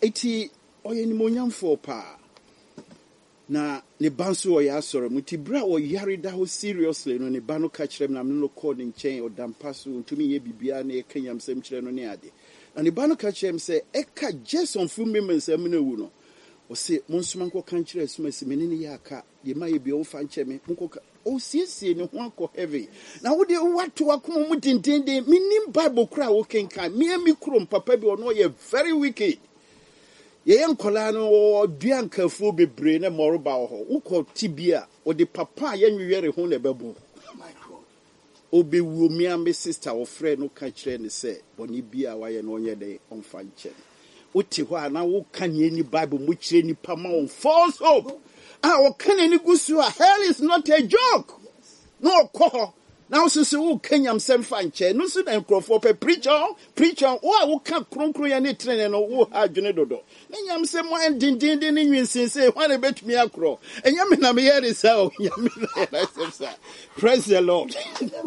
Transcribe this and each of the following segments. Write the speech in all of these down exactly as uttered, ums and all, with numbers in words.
eti oye ni monyamfo pa na ne banso oya asore muti bra o yare da ho seriously no ne ba no ka kire na me no call ne nchen o dampaso ntumi ye bibia na e kanyam sem kire no ne ade na ne ba no ka kire me se e ka Jason fu me mensam na wu no o se monsoma nko kan kire asuma se me ne ya aka de ma ye bia o fa nche me nko o siesie ne ho akọ heavy na wo de wato akoma mu dindinde minim Bible kra wo kenkan me mi krom papa bi ono ye very wicked. Ye nkola no duankafo bebre na moroba ho ukọ tibia o de papa ye nwewere ho na bebu my god obewu mi am sister o frɛ no ka kire ne sɛ boni bia wa ye no onye de onfa nche uti ho ana wo ka ne ni Bible mu kire ni pa ma on false hope ah o ka ne ni gusu a hell is not a joke no ko now so so Kenyam sem fanche no so na nkrofo pe preacher preacher o a wo ka kronkron ya ne trene no wo ha adwene dodo nyam sem mo din din din ni nwinsin say when e betumi akro enyam na me here is how nyam na say praise the Lord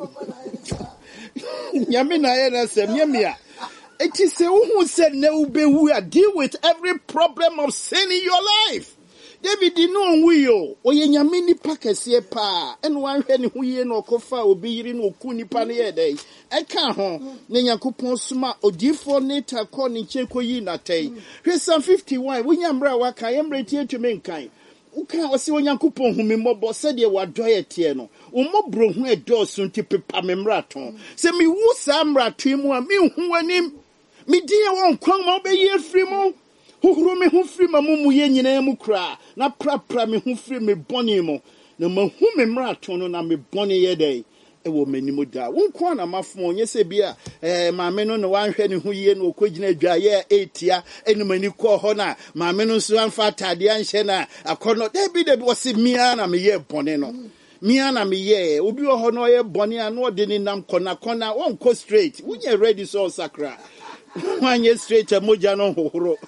nyam na here say nyam ya it is who said na ubewu a deal with every problem of sin in your life. David di no onwuyo oye nyame nipa kese pa eno wanhwe ne hoye no kofa obi yiri no oku nipa ne yedai eka ho ne yakopon suma odifo ne takọ ne chekoyi na tai hwe Psalm fifty-one wunyamra waka yemre tie tweme nkan uka ose onyankopon humi mmobọ sede wadoye tie no ummobro hu edoso nti pepa memrato se mi wu sa mrato mu a mi hu anim mi die won kwan ma obeyi afri mu Huru me hu firi mamumu ye nyina mu kra na prapra me hu firi me boni mo na mahu me mrato no na me boni ye dai e wo manimu da wonko na mafo onye se bia eh maame no no wanhwe ne hu ye no okogina dwa ye etia enumani ko ho na maame no so anfa atade anhye na akono da bi da bi wose mia na me ye boni no mia na me ye obi ho no ye boni a no de ni nam kona kona wonko straight wunye ready so sakra Wanye straight a moja no hohoro.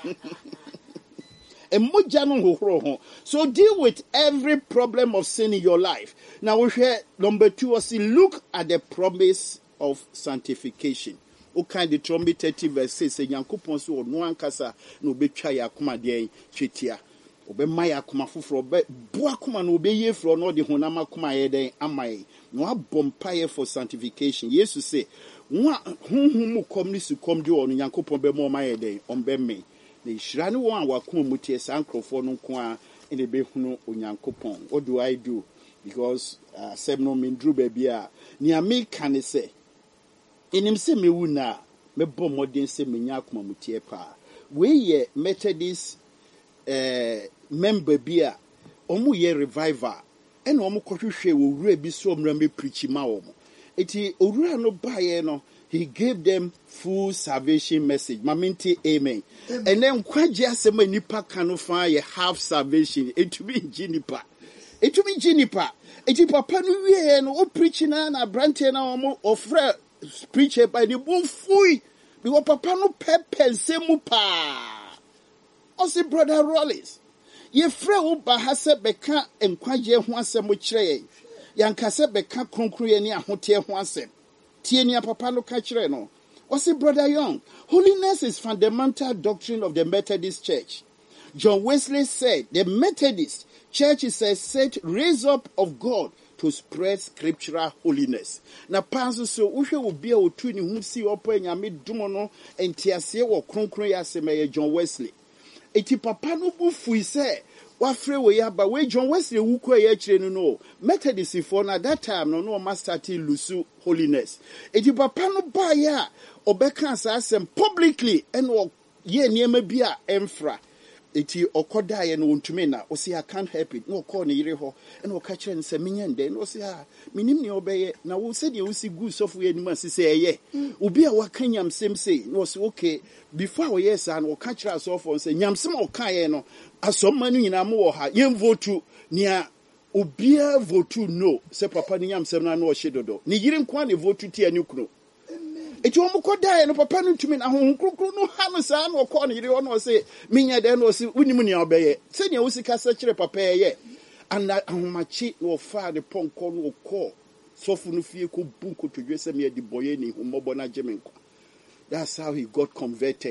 A moja no hohoro. So deal with every problem of sin in your life. Now we hear number two was look at the promise of sanctification. Okay, the trumpet thirty verse six say Yankopon so no ankasa no betwa yakoma de twetia. Obe maya kuma foforo be boa kuma no be ye fro no de honama kuma ye den amai. No abompaye for sanctification. Jesus say Wa hunhum kom ni su kom de onu Yankopon be mo maye den on be me na ihira ne won a wakoma mutie sankrofo no nko a ene be hunu Onyankopon. What do I do? Because uh, sem no mindru be bia ni ameka ne se enim se mewu na me bom modern se menya akoma mutie pa we ye Methodist eh member bia omu ye revival ene omu kohwehwe wo wura bi so omra me preach ma wo. Eti owura no baye no he gave them full salvation message. Maminti amen. Amen. And then kwaje asema nipa kanu fa ye half salvation. Etumi jinipa. Etumi jinipa. Eti papa no wie no o preach na na brante na omo ofre preach by the bon fui. Because papa no pepe nsemu pa. Osi brother Rollins. Ye frɛ wo ba ha sɛ bɛka nkwaje ho asɛm kyerɛ yankase beka konkruye ni ahote ho asem tie ni papa no ka kire no o say brother Young, holiness is fundamental doctrine of the Methodist Church. John Wesley said the Methodist Church is a set raise up of God to spread scriptural holiness. Na panso so uhwe obi a otu ni hu si opo anyame dumo no entiase wo konkron ya asem John Wesley. Eti papa no bu fu ise wafre we ya ba we John Wesley wuko ya kire no no Methodist for na that time no no master ti lusu holiness. Eti papa no ba ya obeka asem publicly and ye niema bi a emfra. Eti okoda ye no ntumi na o say I can't help it no call ne yire ho and o ka kire nse menye nde no say ah minim ne obeye na wo se de wo si gu sofu ye nima se say eye obi a waka nyamsem say no say okay before we yes and o ka kire asofo say nyamsem o ka ye no asomma no nyina mo wo ha ye vote nia obi a vote no say papa ni nyamsem na no o hyedodo ne yire nkwa ne vote ti ani kunu. Eti omo kodae no papa no ntumi na honhom krokro no ha no saa no ko no yire ho no se minya de no se unimu ne obeye se ne wosi kasa kire papa ye ana ahomachi no fa de ponko no ko sofu no fie ko bunko to dwese me di boye ni humobo na jemenko. That's how he got converted.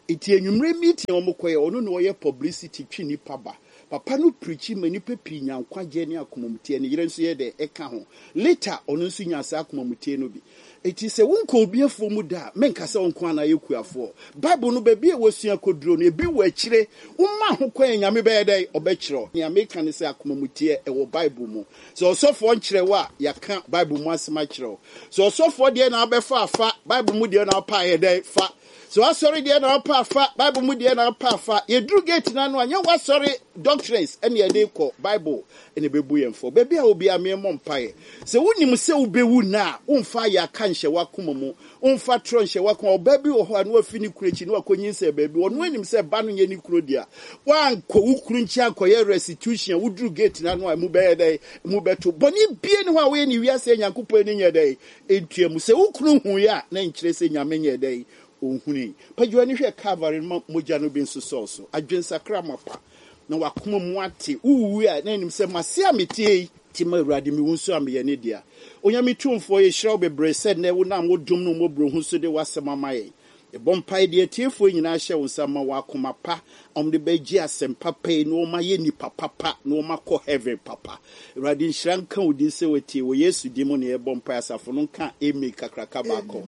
iti enyumre meeting omokoye ono no ye publicity twi nipa ba papa no preach mani pepi nyankwa je ne akomomtie ne yere nso ye de eka ho later ono nso nya sa akomomtie no bi iti se wonko obiefo mu da menka se wonko ana yekuafo bible no ba bi e wosua koduro no ebi wo akire umma ho kwan nyame be dey obekiro ne ameka ne se akomomtie e wo bible mu so osofo nkire wa yaka bible mu asema kiro so osofo de na abefa afa bible mu de na pa ye dey fa so I sorry dear na pa fa Bible mu dear na pa fa ye drew gate na no anya wa sorry doctrines and ye dey call Bible and be buyen for baby a obi a me mompae se wonim se ubewu na umfa ya kanhye wakoma mu umfa tronhye wakoma baby wo ho anu afini kurechi no akonyin se baby ono anim se ba no ye ni kuro dia wanko ukuru nchi akoye restitution wo drew gate na no mu be dey mu beto boni bie ni ho a we ni wiase nyankopon ni nye dey entuam se ukuru hu ya na nkire se nyame nye dey ohuni pajuani hwe Calvary moja no bi nso so adwensakra mapa na wakoma mu ate uwu a na nim se mase ametie ti ma urade mi wonso amye ne dia onyame tumfo ye hiraw bebre said na wo na modum no mobro hu so de wasema maye e bompai de tiefo nyina hye wonsa ma wakoma pa omde beji asempa pe no ma ye ni papa pa no ma ko heaven papa urade nhira nka odin se wetie wo Yesu di mo ne e bompai asafo no nka eme kakraka bako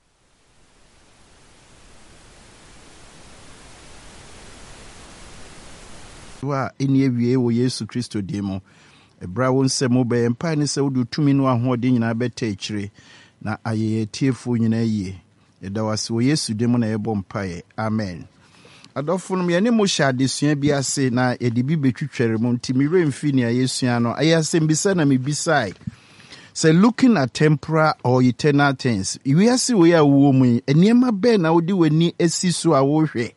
wa eni ewie wo Yesu Kristo demo ebra won se mo be empa ne se wodu tumi no ahode nyina beta ekire na ayeye tiefo nyina yie eda wase wo Yesu demo na ebo mpae amen adofo no me ne mo hya adesua bi ase na edi bi betwetwere mo ntimi remfi ne ayesua no ayasem bisa na mebisai say looking at temporal or eternal things we ase we ya wo mu eniema be na wodi wani asiso a wo hwe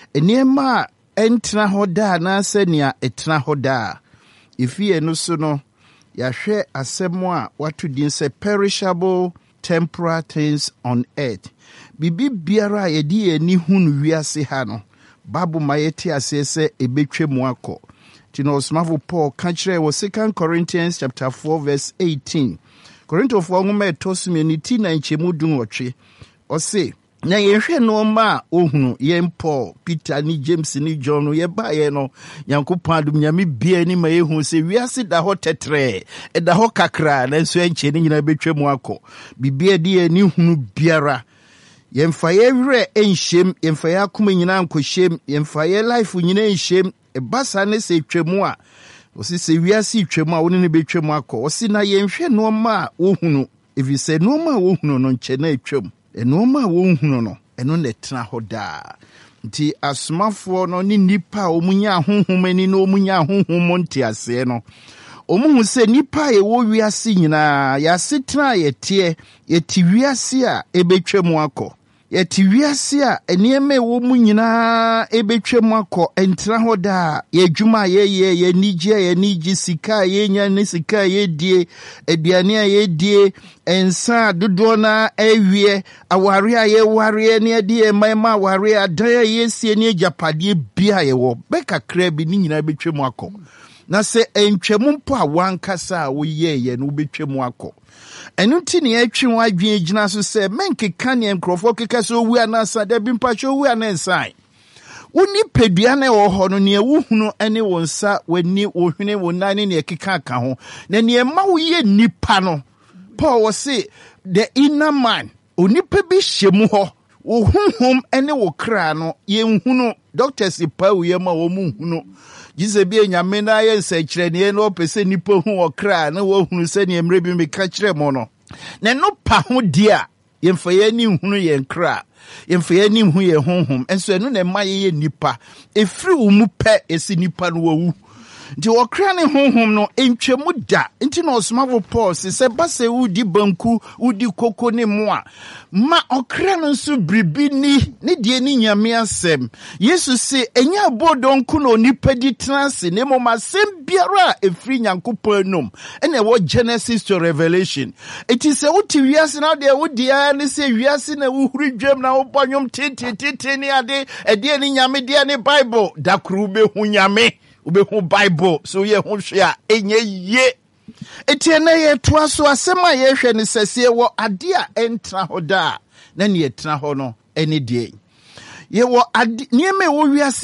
eniema entra hoda na senia etra hoda ifie no so no yahwe asemo a watu din say perishable temporal things on earth bibi biara yedi ani hunu wiase ha no babu mayeti asese ebetwemu akọ tino osmavo Paul kanchire wo Second Corinthians chapter four verse eighteen Korinto fo ngoma etosumi ni ti na nchemu dunwotwe o say na yehwe no ma ohunu yen Paul Peter ni James ni John ye ba ye no Yankopon adum nyame bia ni ma yehu se wiase da ho tetre e da ho kakra na nso enche ni nyina betwemu akọ bibia di ani hunu biara yemfa ye wre enhyem yemfa ya akoma nyina ankohyem yemfa ye life nyina enhyem e basa ne se twemu a osi se wiase twemu a woni ne betwemu akọ osi na yenhwe no ma ohunu if you say no ma ohunu no nche na etwem eno ma ohunu no eno na tena hoda nti asomafo no ni nipa omunya ahonhom ani no omunya ahonhom ntiase no omuhu se nipa ye wo wiase nyina ya setena yete yeti wiase a ebetwemu akọ yeti wiase a enieme wo mu nyina ebetwemu akọ entra hoda ye dwuma ye ye ye nige ye nige sika ye nya ne sika ye die aduane ye die ensa dodo na ewie aware a ye ware ne de e mama aware adan ye sie ne japade bia ye wo bekakra bi ni nyina betwemu akọ na se entwemu mpo a wankasa wo ye ye no betwemu akọ enu ti ne atwi ho adwen gina so se menkeka ne nkrofo keka so wu anasa da bi mpacho wu anensan woni pedua na wo ho no ne wuhunu ene wonsa wani wohwene wonane ne keka aka ho na ne ma wo ye nipa no Paul was say the inner man onipa bi hyemu ho wo honhom ene wo kra no ye nhunu doctors pa wo ye ma wo mu nhunu Jise bi nyame na ye nsekire ne no pese nipa hu okra na wo hunu se ne emre bi me ka kire mo no na no pa ho dia yemfa ye ni hunu ye nkra yemfa ye ni hu ye honhom enso enu na ma ye nipa efiri wo mu pe esi nipa no wu nti okra ne honhom no entwemu da nti na osomafo Paul se base udi banku udi koko ne moa ma okra no nso bribi ni ne die ni nyame asem Yesu se enya bodonku no nipa di transe ne mo masem biara efri Nyankopon nom ene wo Genesis to Revelation it is a uti wiase na de wodi a ne se wiase na wuhuru dwam na wo bonyom tete ne ade ede ni nyame de ne Bible da kru be hu nyame ube hu Bible so ye hu hwe a enye ye etiene ye toa so asema ye hwe ne sese wo ade a entra hoda na ne etra ho no ene die Ye wo nneɛma a ɛwɔ wiase